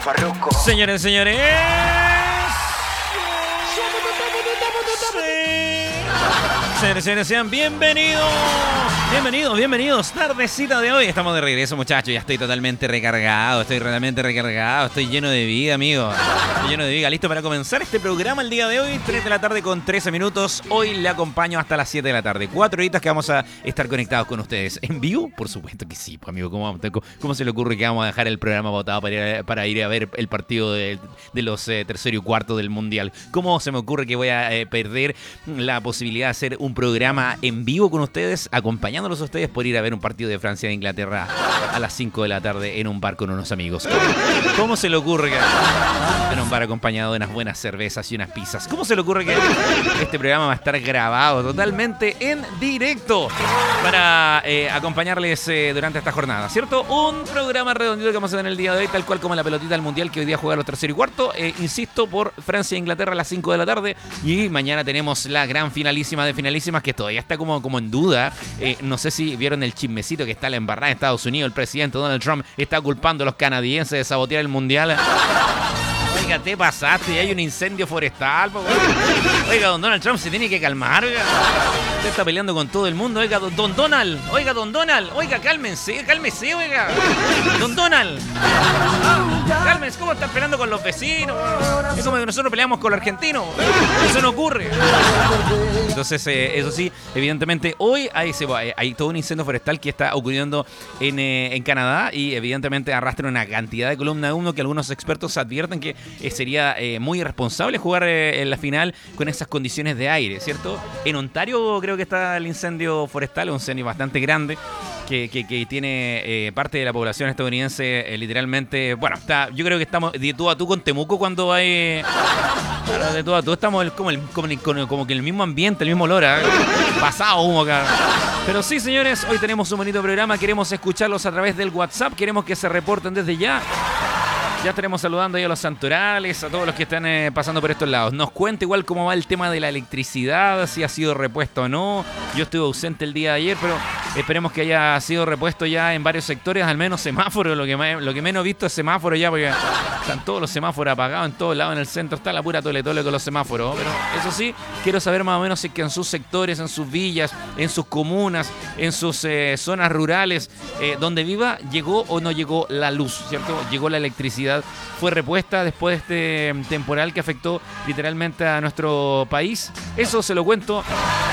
Farruko. Señores, señores. Señores, sean bienvenidos. Bienvenidos. Tardecita de hoy. Estamos de regreso, muchachos. Ya estoy totalmente recargado. Estoy lleno de vida, amigo. Estoy lleno de vida. Listo para comenzar este programa el día de hoy. 3 de la tarde con 13 minutos. Hoy le acompaño hasta las 7 de la tarde. 4 horitas que vamos a estar conectados con ustedes. ¿En vivo? Por supuesto que sí, pues, amigo. ¿Cómo se le ocurre que vamos a dejar el programa votado para ir a ver el partido de los tercero y cuarto del Mundial? ¿Cómo se me ocurre que voy a perder la posibilidad de hacer un programa en vivo con ustedes, acompañándolos a ustedes por ir a ver un partido de Francia e Inglaterra a las 5 de la tarde en un bar con unos amigos? ¿Cómo se le ocurre que en un bar acompañado de unas buenas cervezas y unas pizzas? ¿Cómo se le ocurre que este programa va a estar grabado totalmente en directo para acompañarles durante esta jornada, ¿cierto? Un programa redondito que vamos a tener el día de hoy, tal cual como la pelotita del Mundial que hoy día juega los tercero y cuarto, insisto, por Francia e Inglaterra a las 5 de la tarde, y mañana tenemos la gran finalísima de finalísimas que todavía está como en duda. No sé si vieron el chismecito que está la embarrada en Estados Unidos. El presidente Donald Trump está culpando a los canadienses de sabotear el Mundial. Oiga, te pasaste, y hay un incendio forestal. Oiga, don Donald Trump se tiene que calmar. Oiga. Usted está peleando con todo el mundo. Oiga, don Donald. Oiga, cálmese, oiga. Don Donald. Cálmense, ¿cómo están peleando con los vecinos? Es como que nosotros peleamos con los argentinos. Eso no ocurre. Entonces, eso sí, evidentemente, hoy hay todo un incendio forestal que está ocurriendo en Canadá, y evidentemente arrastra una cantidad de columna de humo que algunos expertos advierten que sería muy irresponsable jugar en la final con esas condiciones de aire, ¿cierto? En Ontario creo que está el incendio forestal, un incendio bastante grande que tiene parte de la población estadounidense literalmente, bueno, yo creo que estamos de tú a tú con Temuco cuando hay... Claro, de tú a tú estamos como que el mismo ambiente, el mismo olor, pasado humo acá. Pero sí, señores, hoy tenemos un bonito programa, queremos escucharlos a través del WhatsApp, queremos que se reporten desde ya. Ya estaremos saludando ahí a los santorales, a todos los que están pasando por estos lados. Nos cuenta igual cómo va el tema de la electricidad, si ha sido repuesto o no. Yo estuve ausente el día de ayer, pero esperemos que haya sido repuesto ya en varios sectores, al menos semáforos. Lo que menos he visto es semáforo ya, porque están todos los semáforos apagados en todos lados. En el centro está la pura tole con los semáforos. Pero eso sí, quiero saber más o menos si es que en sus sectores, en sus villas, en sus comunas, en sus zonas rurales, donde viva, llegó o no llegó la luz, ¿cierto? Llegó la electricidad. Fue repuesta después de este temporal que afectó literalmente a nuestro país. Eso se lo cuento